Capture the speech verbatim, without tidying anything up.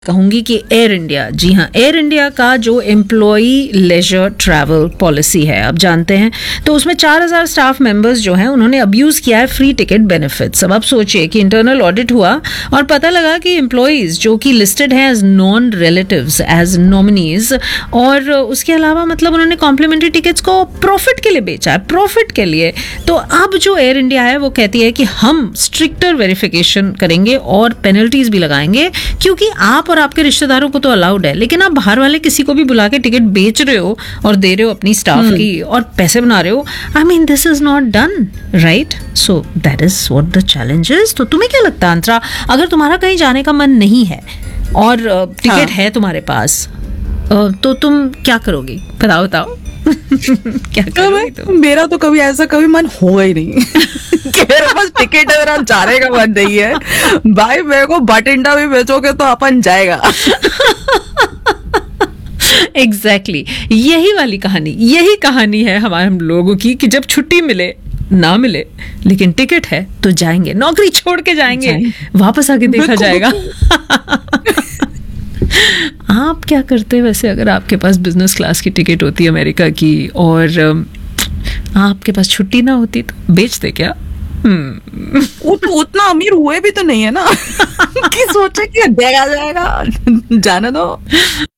कहूंगी कि air India, जी हाँ, एयर इंडिया का जो एम्प्लॉई लेजर ट्रैवल पॉलिसी है, आप जानते हैं, तो उसमें चार हज़ार स्टाफ मेंबर्स जो हैं उन्होंने अब्यूज किया है फ्री टिकट बेनिफिट्स। अब आप सोचिए कि इंटरनल ऑडिट हुआ और पता लगा कि एम्प्लॉयज जो कि लिस्टेड हैं as non relatives, as nominees, और उसके अलावा मतलब उन्होंने कॉम्प्लीमेंट्री टिकट्स को प्रॉफिट के लिए बेचा है, प्रॉफिट के लिए। तो अब जो एयर इंडिया है वो कहती है कि हम स्ट्रिक्टर वेरिफिकेशन करेंगे और पेनल्टीज भी लगाएंगे, क्योंकि आप और आपके रिश्तेदारों को तो अलाउड है, लेकिन आप बाहर वाले किसी को भी बुला के टिकट बेच रहे हो और दे रहे हो अपनी स्टाफ की और पैसे बना रहे हो। I mean this is not done right. So that is what the challenge is. तो तुम्हें क्या लगता है अंतरा, अगर तुम्हारा कहीं जाने का मन नहीं है और टिकट हाँ. है तुम्हारे पास, तो तुम क्या करोगी? बताओ बताओ। क्या करोगी तुम? मेरा तो कभी ऐसा कभी मन हुआ ही नहीं कि मेरे पास टिकट है, मेरा जाने का मन नहीं है। भाई मेरे को बटिंडा भी बेचोगे तो अपन जाएगा। Exactly exactly. यही वाली कहानी यही कहानी है हमारे हम लोगों की कि जब छुट्टी मिले ना मिले लेकिन टिकट है तो जाएंगे, नौकरी छोड़ के जाएंगे, वापस आके देखा जाएगा। आप क्या करते वैसे अगर आपके पास बिजनेस क्लास की टिकट होती अमेरिका की और आपके पास छुट्टी ना होती तो बेचते क्या? हम्म उत, उतना अमीर हुए भी तो नहीं है ना कि सोचे कि देखा जाएगा, जाने दो।